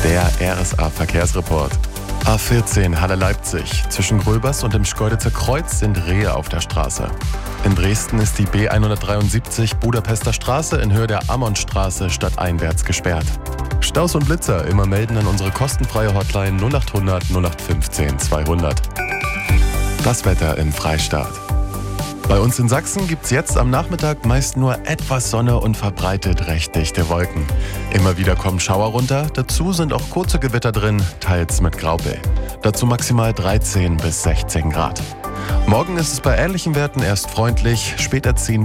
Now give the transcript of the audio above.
Der RSA-Verkehrsreport. A14 Halle-Leipzig. Zwischen Gröbers und dem Schkeuditzer Kreuz sind Rehe auf der Straße. In Dresden ist die B173 Budapester Straße in Höhe der Ammonstraße stadteinwärts gesperrt. Staus und Blitzer immer melden an unsere kostenfreie Hotline 0800 0815 200. Das Wetter im Freistaat. Bei uns in Sachsen gibt's jetzt am Nachmittag meist nur etwas Sonne und verbreitet recht dichte Wolken. Immer wieder kommen Schauer runter, dazu sind auch kurze Gewitter drin, teils mit Graupel. Dazu maximal 13 bis 16 Grad. Morgen ist es bei ähnlichen Werten erst freundlich, später ziehen